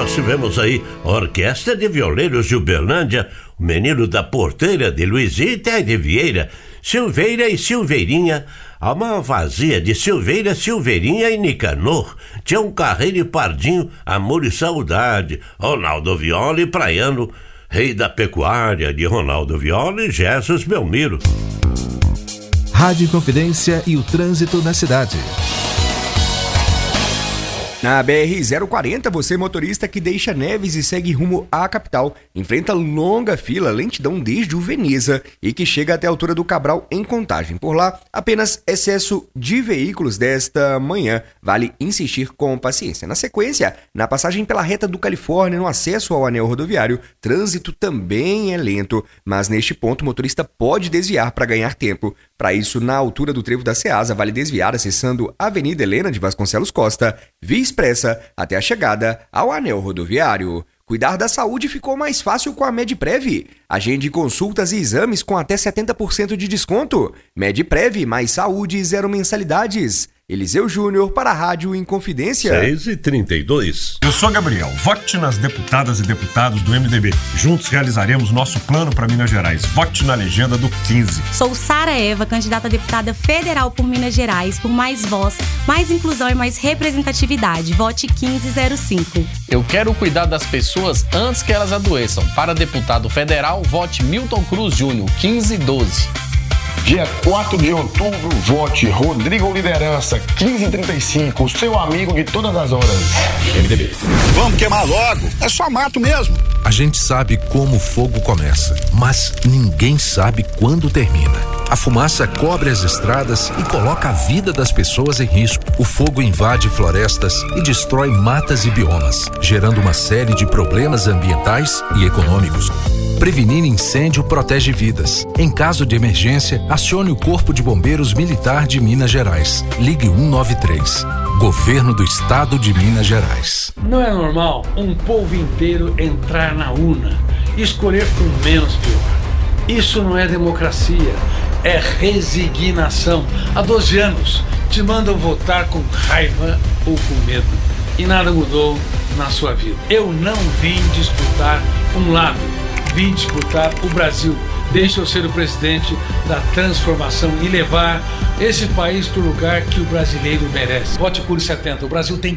nós tivemos aí a Orquestra de Violeiros de Uberlândia, o Menino da Porteira de Luizita e de Vieira, Silveira e Silveirinha, Alma Vazia de Silveira, Silveirinha e Nicanor, Tião Carreiro e Pardinho, Amor e Saudade, Ronaldo Viola e Praiano, Rei da Pecuária de Ronaldo Viola e Jesus Belmiro. Rádio Inconfidência e o trânsito na cidade. Na BR-040, você motorista que deixa Neves e segue rumo à capital, enfrenta longa fila, lentidão desde o Veneza e que chega até a altura do Cabral em Contagem. Por lá, apenas excesso de veículos desta manhã. Vale insistir com paciência. Na sequência, na passagem pela reta do Califórnia, no acesso ao anel rodoviário, trânsito também é lento, mas neste ponto o motorista pode desviar para ganhar tempo. Para isso, na altura do trevo da Ceasa, vale desviar acessando a Avenida Helena de Vasconcelos Costa, via expressa até a chegada ao anel rodoviário. Cuidar da saúde ficou mais fácil com a Medprev. Agende consultas e exames com até 70% de desconto. Medprev, mais saúde, 0 mensalidades. Eliseu Júnior para a Rádio Inconfidência. 6h32. Eu sou Gabriel. Vote nas deputadas e deputados do MDB. Juntos realizaremos nosso plano para Minas Gerais. Vote na legenda do 15. Sou Sara Eva, candidata a deputada federal por Minas Gerais, por mais voz, mais inclusão e mais representatividade. Vote 1505. Eu quero cuidar das pessoas antes que elas adoeçam. Para deputado federal, vote Milton Cruz Júnior, 1512. Dia 4 de outubro, vote Rodrigo Liderança, 1535, o seu amigo de todas as horas. MDB. Vamos queimar logo, é só mato mesmo. A gente sabe como o fogo começa, mas ninguém sabe quando termina. A fumaça cobre as estradas e coloca a vida das pessoas em risco. O fogo invade florestas e destrói matas e biomas, gerando uma série de problemas ambientais e econômicos. Prevenir incêndio protege vidas. Em caso de emergência, acione o Corpo de Bombeiros Militar de Minas Gerais. Ligue 193. Governo do Estado de Minas Gerais. Não é normal um povo inteiro entrar na urna e escolher com menos pior. Isso não é democracia, é resignação. Há 12 anos te mandam votar com raiva ou com medo e nada mudou na sua vida. Eu não vim disputar um lado. Vim disputar o Brasil. Deixa eu ser o presidente da transformação e levar esse país para o lugar que o brasileiro merece. Vote Cure 70. O Brasil tem